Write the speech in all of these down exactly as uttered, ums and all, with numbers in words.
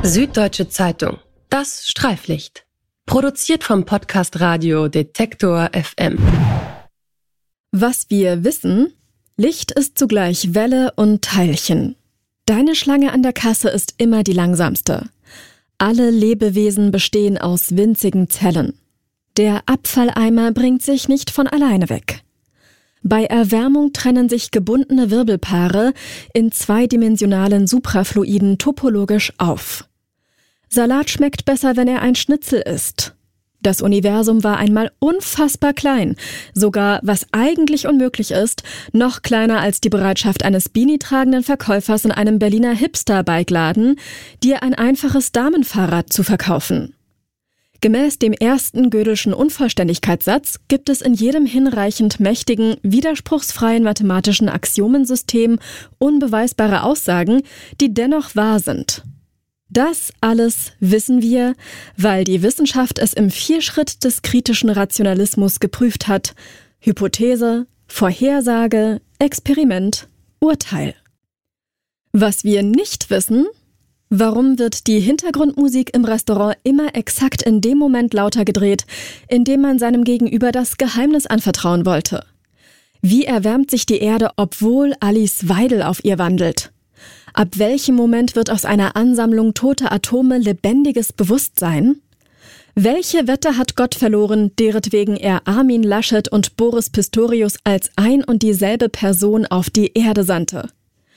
Süddeutsche Zeitung. Das Streiflicht. Produziert vom Podcast Radio Detektor F M. Was wir wissen: Licht ist zugleich Welle und Teilchen. Deine Schlange an der Kasse ist immer die langsamste. Alle Lebewesen bestehen aus winzigen Zellen. Der Abfalleimer bringt sich nicht von alleine weg. Bei Erwärmung trennen sich gebundene Wirbelpaare in zweidimensionalen Suprafluiden topologisch auf. Salat schmeckt besser, wenn er ein Schnitzel ist. Das Universum war einmal unfassbar klein, sogar, was eigentlich unmöglich ist, noch kleiner als die Bereitschaft eines Beanie-tragenden Verkäufers in einem Berliner Hipster-Bike-Laden, dir ein einfaches Damenfahrrad zu verkaufen. Gemäß dem ersten Gödelschen Unvollständigkeitssatz gibt es in jedem hinreichend mächtigen, widerspruchsfreien mathematischen Axiomensystem unbeweisbare Aussagen, die dennoch wahr sind. Das alles wissen wir, weil die Wissenschaft es im Vierschritt des kritischen Rationalismus geprüft hat: Hypothese, Vorhersage, Experiment, Urteil. Was wir nicht wissen: Warum wird die Hintergrundmusik im Restaurant immer exakt in dem Moment lauter gedreht, in dem man seinem Gegenüber das Geheimnis anvertrauen wollte? Wie erwärmt sich die Erde, obwohl Alice Weidel auf ihr wandelt? Ab welchem Moment wird aus einer Ansammlung toter Atome lebendiges Bewusstsein? Welche Wette hat Gott verloren, deretwegen er Armin Laschet und Boris Pistorius als ein und dieselbe Person auf die Erde sandte?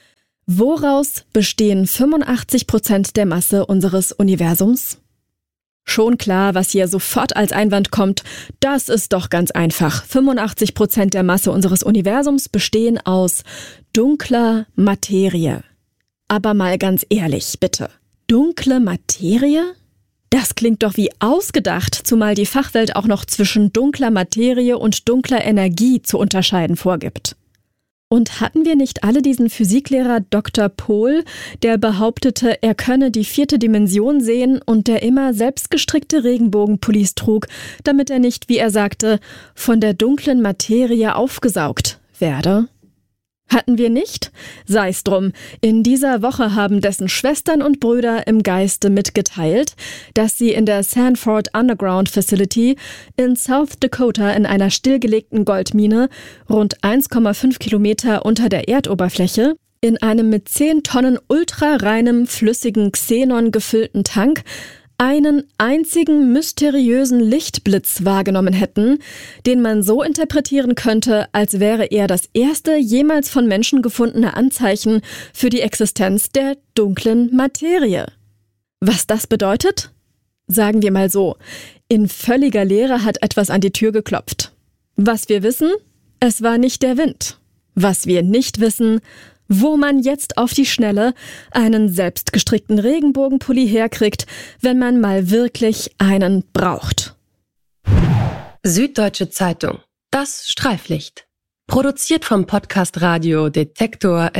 Woraus bestehen fünfundachtzig Prozent der Masse unseres Universums? Schon klar, was hier sofort als Einwand kommt: Das ist doch ganz einfach. fünfundachtzig Prozent der Masse unseres Universums bestehen aus dunkler Materie. Aber mal ganz ehrlich, bitte. Dunkle Materie? Das klingt doch wie ausgedacht, zumal die Fachwelt auch noch zwischen dunkler Materie und dunkler Energie zu unterscheiden vorgibt. Und hatten wir nicht alle diesen Physiklehrer Doktor Pohl, der behauptete, er könne die vierte Dimension sehen und der immer selbstgestrickte Regenbogenpullis trug, damit er nicht, wie er sagte, von der dunklen Materie aufgesaugt werde? Hatten wir nicht? Sei's drum. In dieser Woche haben dessen Schwestern und Brüder im Geiste mitgeteilt, dass sie in der Sanford Underground Facility in South Dakota in einer stillgelegten Goldmine, rund eins Komma fünf Kilometer unter der Erdoberfläche, in einem mit zehn Tonnen ultrareinem flüssigen Xenon gefüllten Tank einen einzigen mysteriösen Lichtblitz wahrgenommen hätten, den man so interpretieren könnte, als wäre er das erste jemals von Menschen gefundene Anzeichen für die Existenz der dunklen Materie. Was das bedeutet? Sagen wir mal so: In völliger Leere hat etwas an die Tür geklopft. Was wir wissen? Es war nicht der Wind. Was wir nicht wissen: Wo man jetzt auf die Schnelle einen selbstgestrickten Regenbogenpulli herkriegt, wenn man mal wirklich einen braucht. Süddeutsche Zeitung. Das Streiflicht. Produziert vom Podcast Radio Detektor